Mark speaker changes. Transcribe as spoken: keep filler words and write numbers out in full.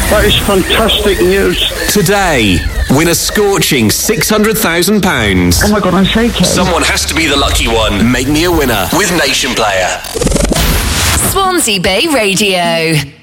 Speaker 1: That is fantastic news.
Speaker 2: Today, win a scorching six hundred thousand pounds.
Speaker 1: Oh my God, I'm shaking.
Speaker 2: Someone has to be the lucky one. Make me a winner with Nation Player.
Speaker 3: Swansea Bay Radio.